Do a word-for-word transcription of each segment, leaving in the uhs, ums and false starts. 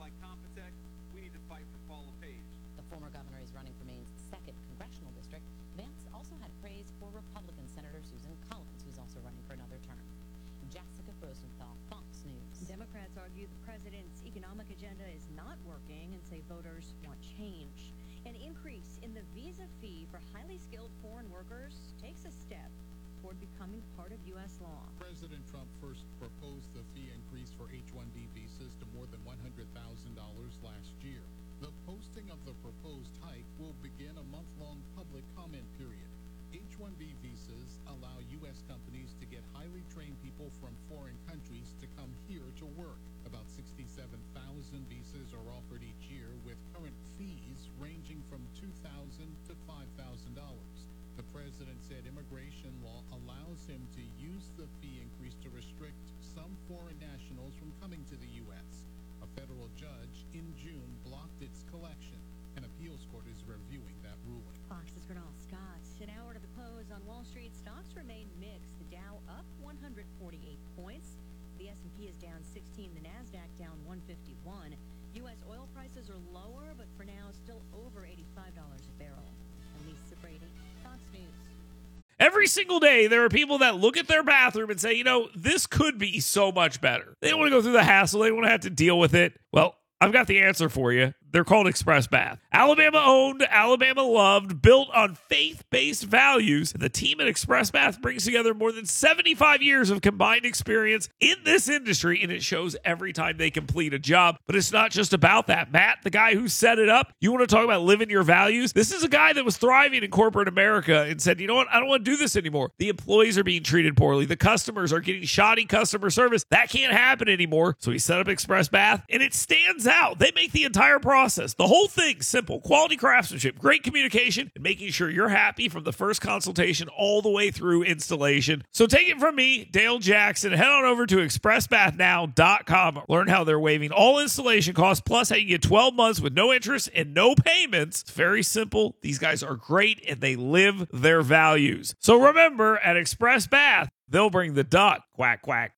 like Compotech, we need to fight for Paula Page. The former governor is running for Maine's second congressional district. Vance also had praise for Republican Senator Susan Collins, who's also running for another term. Jessica Rosenthal, Fox News. Democrats argue the president's economic agenda is not working and say voters want change. An increase in the visa fee for highly skilled foreign workers takes a step toward becoming part of U S law. President Trump first proposed the fee increase for H one B visas to more than one hundred thousand dollars last year. The posting of the proposed hike will begin a month-long public comment period. H one B visas allow U S companies to get highly trained people from foreign countries to come here to work. About sixty-seven thousand visas are offered each year, with current fees ranging from two thousand dollars to five thousand dollars. The president said immigration law allows him to use the fee increase to restrict some foreign nationals from coming to the U S. A federal judge in June blocked its collection. An appeals court is reviewing that ruling. Fox's Gernal Scott. An hour to the close on Wall Street, stocks remain mixed. The Dow up one hundred forty-eight points. The S and P is down sixteen. The NASDAQ down one fifty-one. U S oil prices are lower, but for now still over eighty-five dollars a barrel. Lisa Brady, Fox News. Every single day, there are people that look at their bathroom and say, you know, this could be so much better. They don't want to go through the hassle. They don't want to have to deal with it. Well, I've got the answer for you. They're called Express Bath. Alabama owned, Alabama loved, built on faith-based values. The team at Express Bath brings together more than seventy-five years of combined experience in this industry, and it shows every time they complete a job. But it's not just about that. Matt, the guy who set it up, you want to talk about living your values? This is a guy that was thriving in corporate America and said, you know what? I don't want to do this anymore. The employees are being treated poorly. The customers are getting shoddy customer service. That can't happen anymore. So he set up Express Bath, and it stands out. They make the entire process Process. The whole thing simple. Quality craftsmanship, great communication, and making sure you're happy from the first consultation all the way through installation. So take it from me, Dale Jackson. Head on over to express bath now dot com. Learn how they're waiving all installation costs, plus how you get twelve months with no interest and no payments. It's very simple. These guys are great, and they live their values. So remember, at Express Bath, they'll bring the duck. Quack, quack.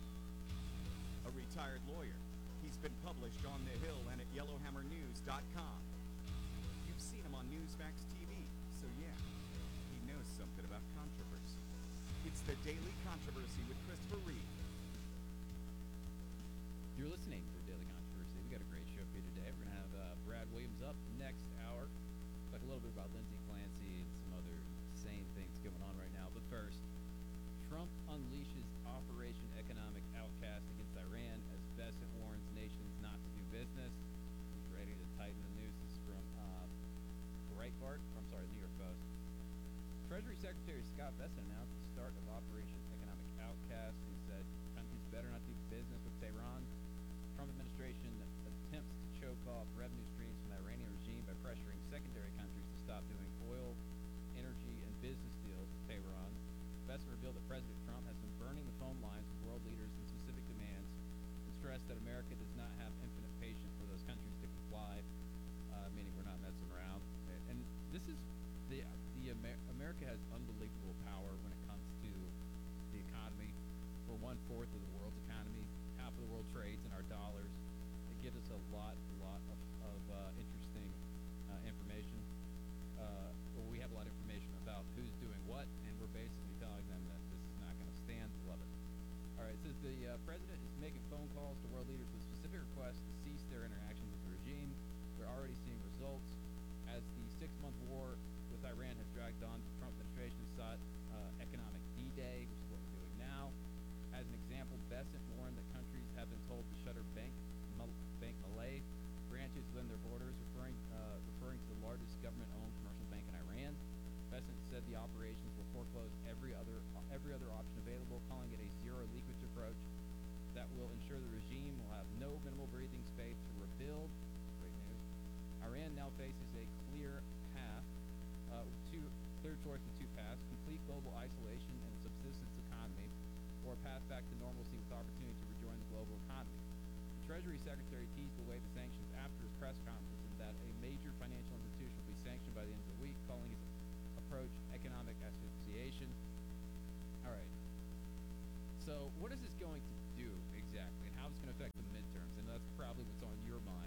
The Daily Controversy with Christopher Reeve. You're listening to the Daily Controversy. We got a great show for you today. We're going to have uh, Brad Williams up next hour. Talk a little bit about Lindsey Clancy and some other insane things going on right now. But first, Trump unleashes Operation Economic Outcast against Iran as Bessent warns nations not to do business. He's ready to tighten the noose. This is from uh, Breitbart. I'm sorry, New York Post. Treasury Secretary Scott Bessent announced the start of Operation Economic Outcast. He said countries better not do business with Tehran. Trump administration attempts to choke off revenue streams from the Iranian regime by pressuring secondary countries to stop doing oil, energy, and business deals with Tehran. Bessent revealed that President Trump has been burning the phone lines with world leaders in specific demands and stressed that America does not have infinite patience for those countries to comply, uh, meaning we're not messing around. And this is the the Amer- America has unbelievable power when it comes to the economy. We're one fourth of the world's economy. Half of the world trades in our dollars. It gives us a lot, a lot of, of uh, interesting uh, information. Uh, well, we have a lot of information about who's doing what, and we're basically telling them that this is not going to stand. Love it. All right, it says the uh, president is making phone calls to world leaders with specific requests to cease their interactions with the regime. We're already seeing results as the six-month war with Iran has dragged on. The Trump administration sought uh, economic D-Day, which is what we're doing now. As an example, Bessent warned that countries have been told to shutter Bank Mal- Bank Malay branches within their borders, referring uh, referring to the largest government-owned commercial bank in Iran. Bessent said the operations will foreclose every other every other option available, calling it a zero leakage approach that will ensure the regime will have no minimal breathing space to rebuild. Great news. Iran now faces a clear path. Uh, two, clear choice of two paths: complete global isolation and subsistence economy, or a path back to normalcy with opportunity to rejoin the global economy. The Treasury Secretary teased the way to sanctions after his press conference, and that a major financial institution will be sanctioned by the end of the week, calling his approach economic asphyxiation. All right. So what is this going to do exactly, and how is it going to affect the midterms? And that's probably what's on your mind.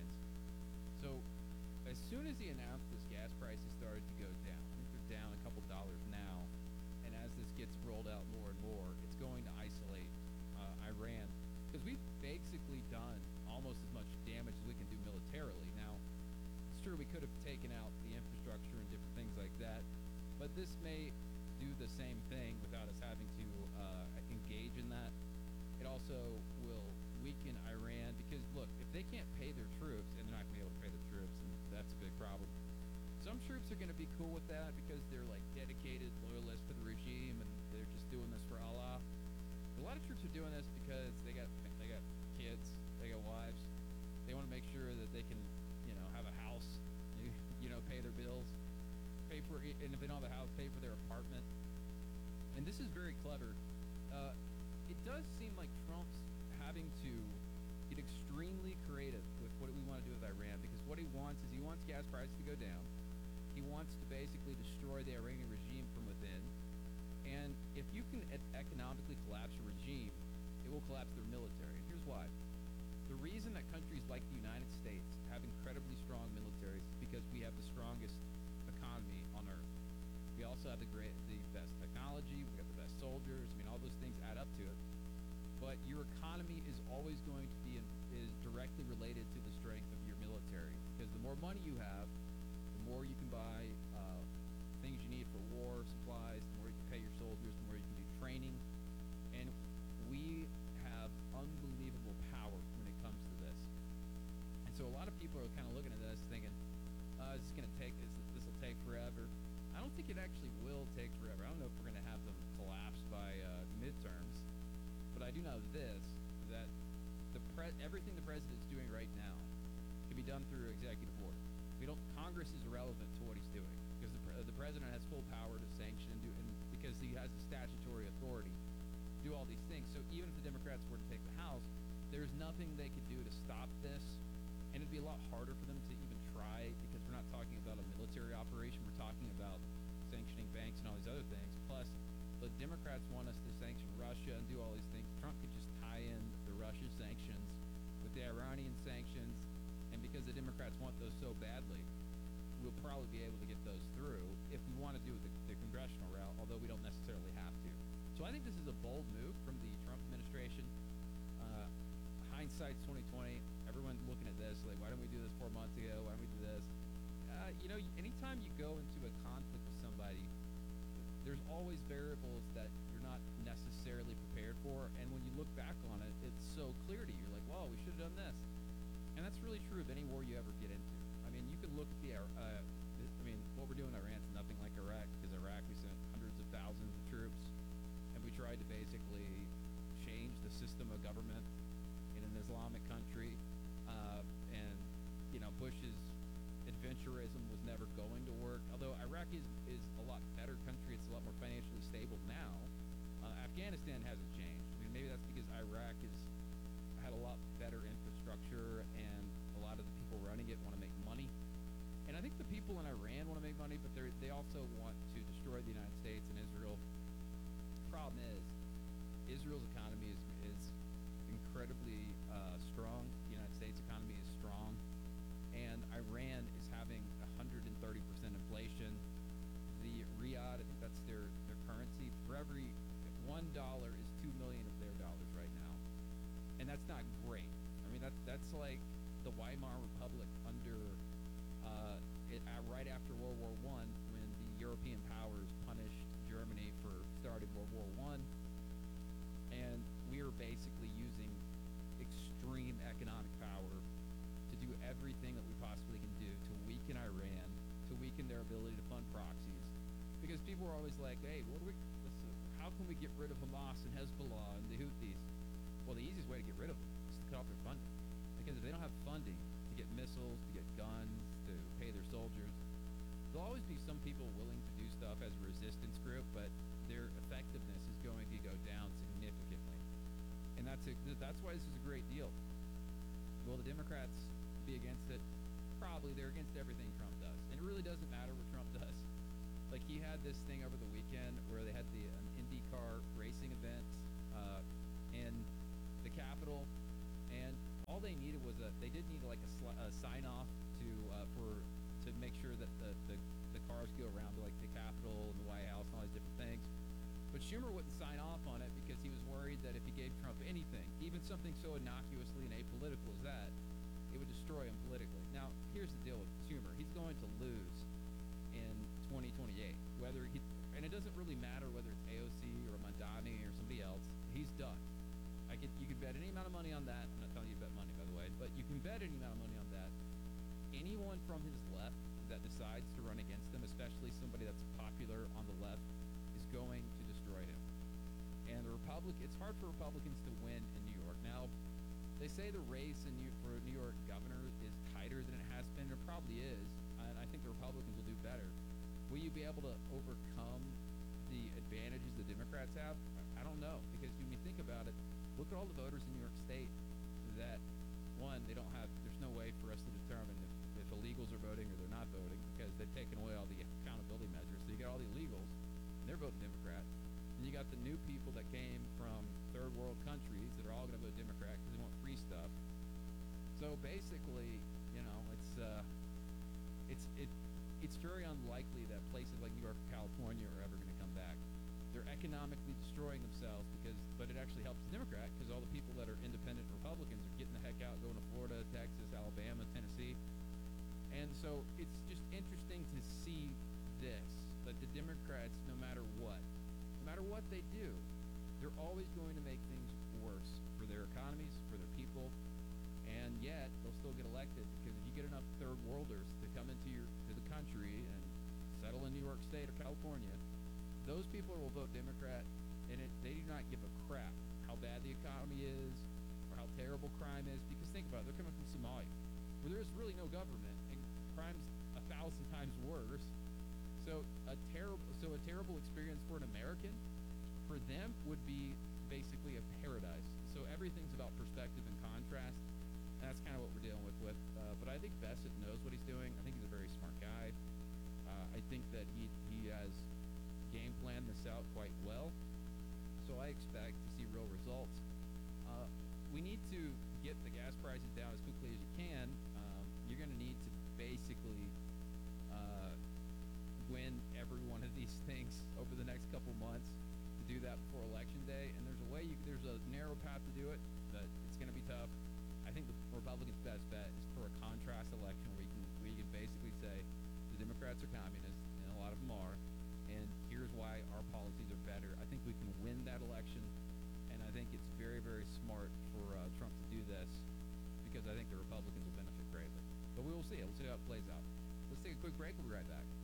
going to isolate uh, Iran, because we've basically done almost as much damage as we can do militarily. Now, it's true we could have taken out the infrastructure and different things like that, but this may do the same thing without us having to uh, engage in that. It also will weaken Iran because, look, if they can't pay their troops, and they're not going to be able to pay their troops, and that's a big problem. Some troops are going to be cool with that because they're like dedicated loyalists to the regime and they're just doing this for Allah. But a lot of troops are doing this because they got they got kids, they got wives. They want to make sure that they can, you know, have a house, you, you know, pay their bills, pay for, and if they don't have a house, pay for their apartment. And this is very clever. Uh, it does seem like Trump's having to get extremely creative with what we want to do with Iran, because what he wants is he wants gas prices to go down. He wants to basically destroy the Iranian regime from within. And if you can e- economically collapse a regime, it will collapse their military. And here's why. The reason that countries like the United States have incredibly strong militaries is because we have the strongest economy on earth. We also have the great, the best technology. We got the best soldiers. I mean, all those things add up to it. But your economy is always going to be in, is directly related to the strength of your military. Because the more money you have, the more you can buy uh, things you need for war, supplies, the more you can pay your soldiers, the more you can do training. And we have unbelievable power when it comes to this. And so a lot of people are kind of looking at this thinking, uh, is this going to take, this will take forever. I don't think it actually will take forever. I don't know if we're going to have them collapse by uh, midterms. But I do know this, that the pre- everything the president's doing right now can be done through executive order. We don't. Congress is irrelevant to what he's doing because the, pre- the president has full power to sanction and do, and because he has the statutory authority to do all these things. So even if the Democrats were to take the House, there's nothing they could do to stop this, and it'd be a lot harder for them to even try because we're not talking about a military operation. We're talking about sanctioning banks and all these other things. Plus, the Democrats want us to sanction Russia and do all these things. Trump could just tie in the Russia sanctions with the Iranian sanctions, and because the Democrats want those so badly, we'll probably be able to get those through if we want to do the, the congressional route, although we don't necessarily have to. So I think this is a bold move from the Trump administration. Uh, hindsight's twenty twenty. Everyone's looking at this like, why didn't we do this four months ago? Why didn't we do this? Uh, you know, anytime you go into a conflict with somebody, there's always variables that you're not necessarily prepared for, and when you look back on it, it's so clear to you. You're like, wow, we should have done this. And that's really true of any war you ever get into. I mean, you can look at the, uh, I mean, what we're doing in Iran is nothing like Iraq, because Iraq, we sent hundreds of thousands of troops, and we tried to basically change the system of government in an Islamic country, uh, and, you know, Bush's adventurism was never going to work. Although Iraq is, is a lot better country, it's a lot more financially stable now. Uh, Afghanistan hasn't changed. I mean, maybe that's because Iraq has had a lot better infrastructure, and a lot of the people running it want to make money. And I think the people in Iran want to make money, but they they also want to destroy the United States and Israel. The problem is, Israel's economy is is incredibly uh, strong. The United States economy is strong. And Iran is having one hundred thirty percent inflation. The Riyadh, I think that's their, their currency. For every one dollar is two million of their dollars right now, and that's not great. I mean, that's that's like the Weimar Republic under uh, it, uh, right after World War One, when the European powers punished Germany for starting World War One, and we are basically using extreme economic power to do everything that we possibly can do to weaken Iran, to weaken their ability to fund proxies. Because people are always like, hey, what do we, let's, uh, how can we get rid of Hamas and Hezbollah and the Houthis? Well, the easiest way to get rid of them is to cut off their funding. Because if they don't have funding to get missiles, to get guns, to pay their soldiers, there'll always be some people willing to do stuff as a resistance group, but their effectiveness is going to go down significantly. And that's a, that's why this is a great deal. Will the Democrats be against it? Probably. They're against everything Trump does. And it really doesn't matter what Trump does. Like, he had this thing over the weekend where they had the an IndyCar racing event uh, in the Capitol, and all they needed was a, they did need like a, sli- a sign off to uh, for to make sure that the, the, the cars go around to like the Capitol and the White House and all these different things. But But Schumer wouldn't sign off on it because he was worried that if he gave Trump anything, even something so innocuously and apolitical as that, it would destroy him politically. Now, here's the deal with Schumer. He's going to lose in twenty twenty-eight. Whether he, and it doesn't really matter whether it's A O C or Mamdani or somebody else, he's done. I could, you can bet any amount of money on that. I'm not telling you to bet money, by the way, but you can bet any amount of money on that. Anyone from his left that decides to run against him, especially somebody that's popular on the left, is going to destroy him. And the Republic, it's hard for Republicans to win in New York. Now, they say the race in New, for New York governor is tighter than it has been. It probably is, and I think the Republicans will do better. Will you be able to overcome the advantages the Democrats have? I don't know, because when you think about it, look at all the voters in New York State that, one, they don't have, there's no way for us to determine if, if illegals are voting or they're not voting because they've taken away all the accountability measures. So you got all the illegals, and they're voting Democrat. And you got the new people that came from third world countries that are all going to vote Democrat because they want free stuff. So basically, you know, it's uh, it's it it's very unlikely that places like New York or California are ever going to come back. They're economically destroying themselves because, but it actually helps the Democrat because all the people that are independent Republicans are getting the heck out, going to Florida, Texas, Alabama, Tennessee. And so it's just interesting to see this, that the Democrats, no matter what, no matter what they do, they're always going to make things worse for their economies, for their people, and yet they'll still get elected because if you get enough third worlders to come into your to the country and settle in New York State or California, those people will vote Democrat, and it, they do not give a crap how bad the economy is or how terrible crime is, because think about it, they're coming from Somalia, where there is really no government, and crime's a thousand times worse. So a terrible, so a terrible experience for an American, for them, would be basically a paradise. So everything's about perspective and contrast, and that's kind of what we're dealing with. with uh, but I think Bassett knows what he's doing. I think he's a very smart guy. Uh, I think that he he has game planned this out quite well. So I expect to see real results. Uh, we need to get the gas prices down as quickly as you can. Um, you're going to need to basically uh, win every one of these things over the next couple months to do that before Election Day. And there's a way, you, there's a narrow path to do it, but it's going to be tough. I think the Republicans' best bet is for a contrast election where you can, where you can basically say the Democrats are communists, and a lot of them are, and here's why our policies are better. I think we can win that election, and I think it's very, very smart for uh, Trump to do this because I think the Republicans will benefit greatly. But we will see. We'll see how it plays out. Let's take a quick break. We'll be right back.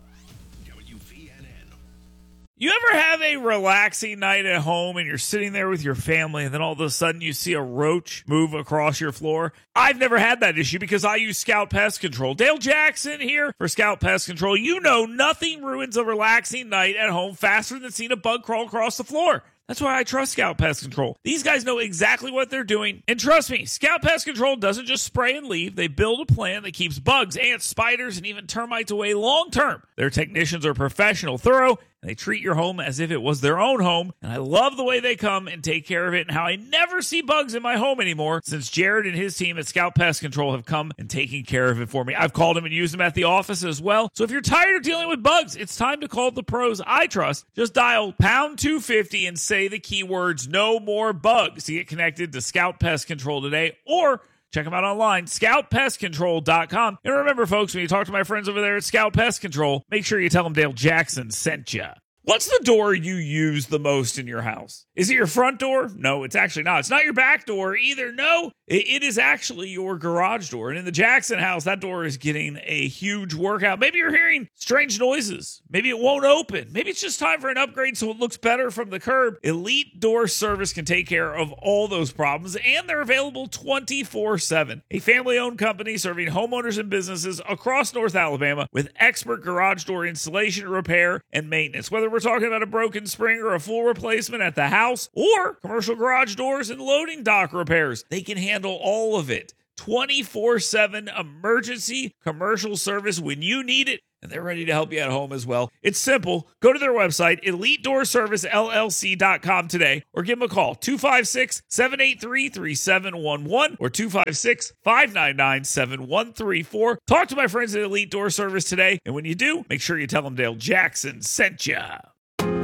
W V N N. You ever have a relaxing night at home and you're sitting there with your family and then all of a sudden you see a roach move across your floor? I've never had that issue because I use Scout Pest Control. Dale Jackson here for Scout Pest Control. You know nothing ruins a relaxing night at home faster than seeing a bug crawl across the floor. That's why I trust Scout Pest Control. These guys know exactly what they're doing. And trust me, Scout Pest Control doesn't just spray and leave. They build a plan that keeps bugs, ants, spiders, and even termites away long term. Their technicians are professional, thorough, and they treat your home as if it was their own home. And I love the way they come and take care of it and how I never see bugs in my home anymore since Jared and his team at Scout Pest Control have come and taken care of it for me. I've called them and used them at the office as well. So if you're tired of dealing with bugs, it's time to call the pros I trust. Just dial pound two fifty and say the keywords no more bugs to get connected to Scout Pest Control today, or check them out online, scout pest control dot com. And remember, folks, when you talk to my friends over there at Scout Pest Control, make sure you tell them Dale Jackson sent you. What's the door you use the most in your house? Is it your front door? No, it's actually not. It's not your back door either. No, it is actually your garage door. And in the Jackson house, that door is getting a huge workout. Maybe you're hearing strange noises. Maybe it won't open. Maybe it's just time for an upgrade so it looks better from the curb. Elite Door Service can take care of all those problems, and they're available twenty-four seven. A family-owned company serving homeowners and businesses across North Alabama with expert garage door installation, repair, and maintenance. Whether we're talking about a broken spring or a full replacement at the house, or commercial garage doors and loading dock repairs, they can handle all of it. twenty-four seven emergency commercial service when you need it, and they're ready to help you at home as well. It's simple. Go to their website, elite door service L L C dot com today, or give them a call, two five six, seven eight three, three seven one one or two five six, five nine nine, seven one three four. Talk to my friends at Elite Door Service today, and when you do, make sure you tell them Dale Jackson sent ya.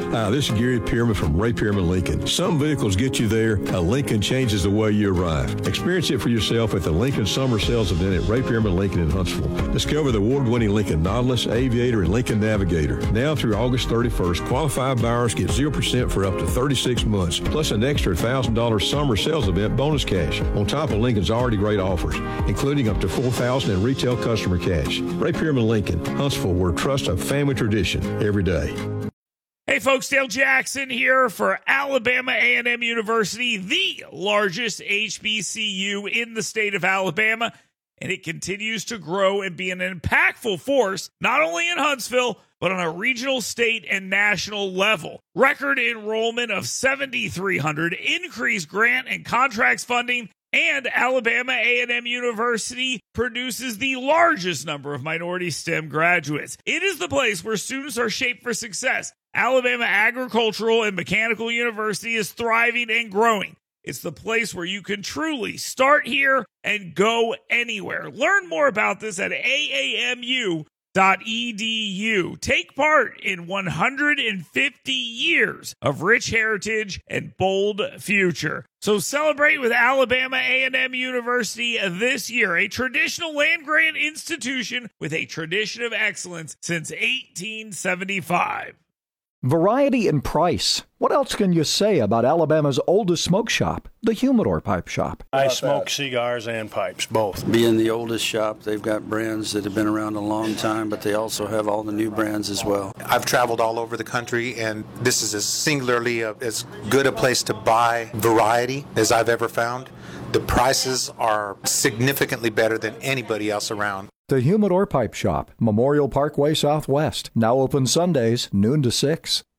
Hi, this is Gary Pierman from Ray Pierman Lincoln. Some vehicles get you there. A Lincoln changes the way you arrive. Experience it for yourself at the Lincoln Summer Sales Event at Ray Pierman Lincoln in Huntsville. Discover the award-winning Lincoln Nautilus, Aviator, and Lincoln Navigator. Now through August thirty-first, qualified buyers get zero percent for up to thirty-six months, plus an extra one thousand dollars Summer Sales Event bonus cash, on top of Lincoln's already great offers, including up to four thousand dollars in retail customer cash. Ray Pierman Lincoln, Huntsville, where trust a family tradition every day. Hey folks, Dale Jackson here for Alabama A and M University, the largest H B C U in the state of Alabama, and it continues to grow and be an impactful force, not only in Huntsville, but on a regional, state, and national level. Record enrollment of seven thousand three hundred, increased grant and contracts funding, and Alabama A and M University produces the largest number of minority STEM graduates. It is the place where students are shaped for success. Alabama Agricultural and Mechanical University is thriving and growing. It's the place where you can truly start here and go anywhere. Learn more about this at A A M U dot E D U. Take part in one hundred fifty years of rich heritage and bold future. So celebrate with Alabama A and M University this year, a traditional land-grant institution with a tradition of excellence since eighteen seventy-five. Variety and price. What else can you say about Alabama's oldest smoke shop, the Humidor Pipe Shop? I smoke cigars and pipes, both. Being the oldest shop, they've got brands that have been around a long time, but they also have all the new brands as well. I've traveled all over the country, and this is as singularly a, as good a place to buy variety as I've ever found. The prices are significantly better than anybody else around. The Humidor Pipe Shop, Memorial Parkway Southwest. Now open Sundays, noon to six.